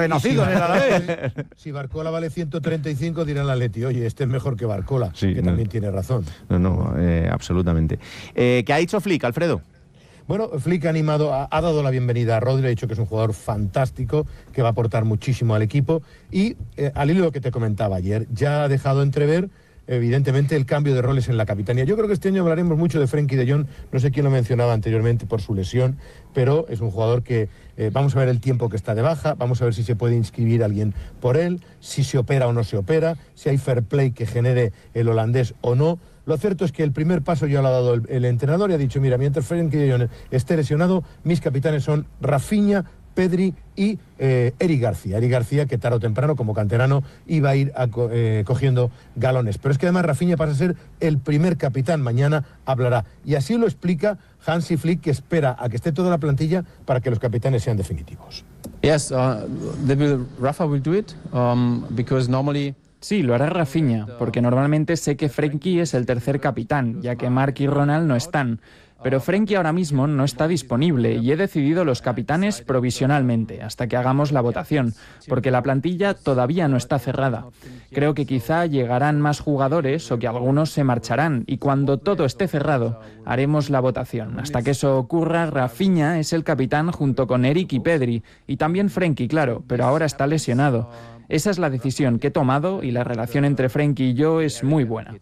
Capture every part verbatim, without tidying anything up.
renacido en el Alavés. Si Barcola vale ciento treinta y cinco, dirá el Atleti, oye, este es mejor que Barcola, sí, que no, también tiene razón. No, no, eh, absolutamente. Eh, ¿Qué ha dicho Flick, Alfredo? Bueno, Flick ha animado, ha, ha dado la bienvenida a Rodri, ha dicho que es un jugador fantástico, que va a aportar muchísimo al equipo y, eh, al hilo de lo que te comentaba ayer, ya ha dejado entrever evidentemente el cambio de roles en la capitanía. Yo creo que este año hablaremos mucho de Frenkie de Jong, no sé quién lo mencionaba anteriormente por su lesión, pero es un jugador que eh, vamos a ver el tiempo que está de baja, vamos a ver si se puede inscribir alguien por él, si se opera o no se opera, si hay fair play que genere el holandés o no. Lo cierto es que el primer paso ya lo ha dado el, el entrenador y ha dicho, mira, mientras Frenkie de Jong esté lesionado, mis capitanes son Rafinha, Pedri y eh, Eric García. Eric García, que tarde o temprano, como canterano, iba a ir a, eh, cogiendo galones. Pero es que además Rafinha pasa a ser el primer capitán. Mañana hablará. Y así lo explica Hansi Flick, que espera a que esté toda la plantilla para que los capitanes sean definitivos. Yes, uh, they will, Rafa will do it, um, because normally... Sí, lo hará Rafinha, porque normalmente sé que Frenkie es el tercer capitán, ya que Marc y Ronald no están. Pero Frenkie ahora mismo no está disponible y he decidido los capitanes provisionalmente, hasta que hagamos la votación, porque la plantilla todavía no está cerrada. Creo que quizá llegarán más jugadores o que algunos se marcharán, y cuando todo esté cerrado, haremos la votación. Hasta que eso ocurra, Rafinha es el capitán junto con Eric y Pedri, y también Frenkie, claro, pero ahora está lesionado. Esa es la decisión que he tomado y la relación entre Frenkie y yo es muy buena.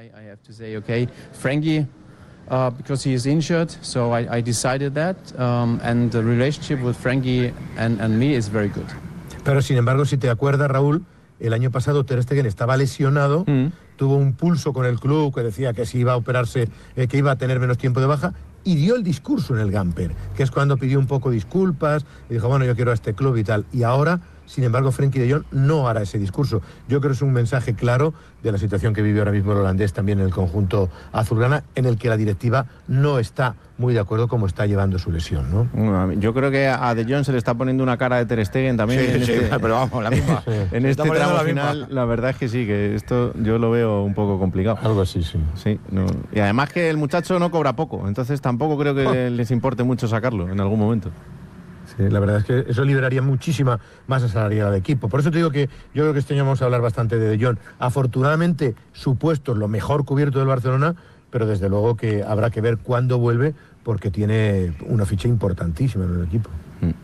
Uh, because he is injured, so I, I decided that, um, and the relationship with Frenkie and, and me is very good. Pero sin embargo, si te acuerdas, Raúl, el año pasado Ter Stegen estaba lesionado, mm. tuvo un pulso con el club que decía que si iba a operarse, eh, que iba a tener menos tiempo de baja, y dio el discurso en el Gamper, que es cuando pidió un poco disculpas y dijo, bueno, yo quiero a este club y tal, y ahora... Sin embargo, Frenkie de Jong no hará ese discurso. Yo creo que es un mensaje claro de la situación que vive ahora mismo el holandés también en el conjunto azulgrana, en el que la directiva no está muy de acuerdo cómo está llevando su lesión, ¿no? Yo creo que a De Jong se le está poniendo una cara de Ter Stegen también. Sí, en sí, este, pero vamos, la misma. Sí. En este tramo la final, misma. La verdad es que sí, que esto yo lo veo un poco complicado. Algo así, sí. Sí, no. Y además que el muchacho no cobra poco, entonces tampoco creo que oh. les importe mucho sacarlo en algún momento. Sí, la verdad es que eso liberaría muchísima masa salarial al equipo. Por eso te digo que yo creo que este año vamos a hablar bastante de De Jong. Afortunadamente, su puesto es lo mejor cubierto del Barcelona, pero desde luego que habrá que ver cuándo vuelve, porque tiene una ficha importantísima en el equipo.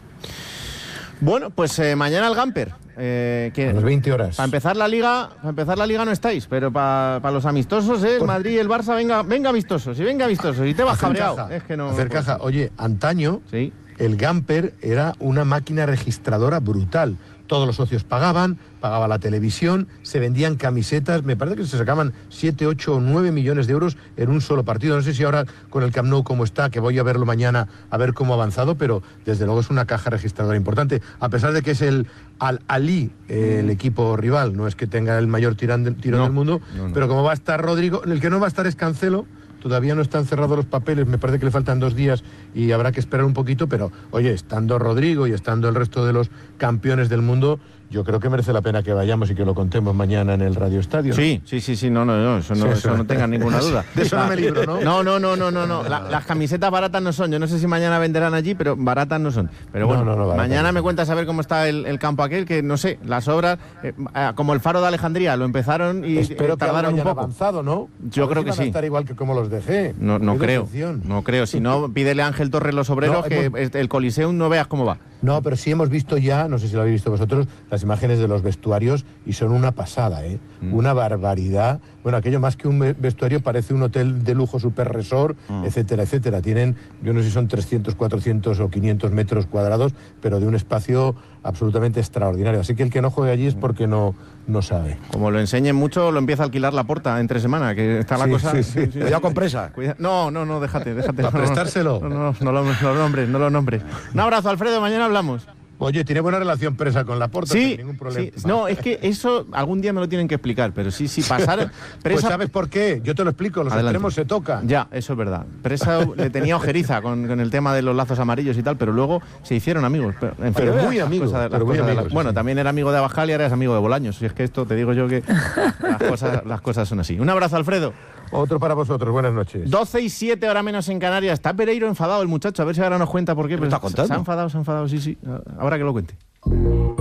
Mm. Bueno, pues eh, mañana el Gamper. Eh, que, a las veinte horas. Para empezar la liga, para empezar la liga no estáis, pero para pa los amistosos, ¿eh? El Madrid y el Barça, venga, venga amistosos, y venga amistosos, y te vas cabreado. Es que no. Hacer pues, caja. Oye, antaño. Sí. El Gamper era una máquina registradora brutal. Todos los socios pagaban, pagaba la televisión, se vendían camisetas, me parece que se sacaban siete, ocho o nueve millones de euros en un solo partido. No sé si ahora con el Camp Nou cómo está, que voy a verlo mañana a ver cómo ha avanzado, pero desde luego es una caja registradora importante. A pesar de que es el Al-Ahly, eh, el equipo rival, no es que tenga el mayor tirón, de, tirón no, del mundo, no, no. Pero como va a estar Rodrigo, el que no va a estar es Cancelo. Todavía no están cerrados los papeles, me parece que le faltan dos días y habrá que esperar un poquito, pero oye, estando Rodrigo y estando el resto de los campeones del mundo, yo creo que merece la pena que vayamos y que lo contemos mañana en el Radio Estadio. Sí, sí, sí, sí, no, no, no, eso no, sí, eso, eso no tengan ninguna duda. De eso no me libro, ¿no? No, no, no, no, no, no. La, las camisetas baratas no son, yo no sé si mañana venderán allí, pero baratas no son. Pero bueno, no, no, no, mañana me cuentas a ver cómo está el, el campo aquel, que no sé, las obras, eh, como el Faro de Alejandría, lo empezaron y Espero eh, tardaron que un poco. avanzado, ¿no? Yo creo que sí. Van a estar igual que como los dejé. No, no creo, no creo. Si no, pídele a Ángel Torres los obreros no, que hemos... el Coliseum no veas cómo va. No, pero sí hemos visto ya, no sé si lo habéis visto vosotros, las imágenes de los vestuarios y son una pasada, ¿eh? Mm. Una barbaridad. Bueno, aquello más que un vestuario parece un hotel de lujo super resort, mm. etcétera, etcétera. Tienen, yo no sé si son trescientos, cuatrocientos o quinientos metros cuadrados, pero de un espacio absolutamente extraordinario. Así que el que no juegue allí es porque no, no sabe. Como lo enseñen mucho, lo empieza a alquilar la Porta entre semana, que está la sí, cosa... Sí, sí. Cuidado con presa. Cuida... No, no, no, déjate, déjate. Para no, prestárselo. No, no, no, no, lo, no lo nombres, no lo nombres. Un abrazo, Alfredo, mañana hablamos. Oye, tiene buena relación Presa con Laporta, sí, sin ningún problema. Sí. No, es que eso algún día me lo tienen que explicar, pero sí, sí, pasar... Presa... Pues ¿sabes por qué? Yo te lo explico, los Adelante. Extremos se tocan. Ya, eso es verdad. Presa le tenía ojeriza con, con el tema de los lazos amarillos y tal, pero luego se hicieron amigos. Pero, en pero muy amigos. De, pero muy amigos la... Bueno, sí. También era amigo de Abascal y ahora es amigo de Bolaños. Y es que esto, te digo yo que las cosas, las cosas son así. Un abrazo, Alfredo. Otro para vosotros, buenas noches. doce y siete, hora menos en Canarias. Está Pereiro enfadado el muchacho, a ver si ahora nos cuenta por qué. Pero está contando. Se ha enfadado, se ha enfadado, sí, sí. Ahora que lo cuente.